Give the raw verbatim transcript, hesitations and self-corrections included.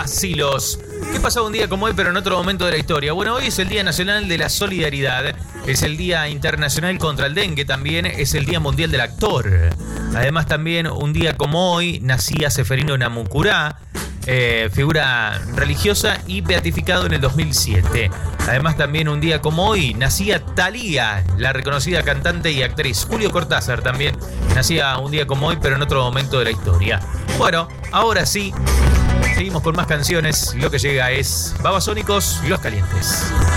Bacilos. ¿Qué pasaba un día como hoy, pero en otro momento de la historia? Bueno, hoy es el Día Nacional de la Solidaridad, es el Día Internacional contra el Dengue, también es el Día Mundial del Actor. Además, también un día como hoy nacía Seferino Namuncurá, eh, figura religiosa y beatificado en el dos mil siete. Además, también un día como hoy nacía Thalía, la reconocida cantante y actriz. Julio Cortázar también nacía un día como hoy, pero en otro momento de la historia. Bueno, ahora sí, seguimos con más canciones. Lo que llega es Babasónicos, Los Calientes.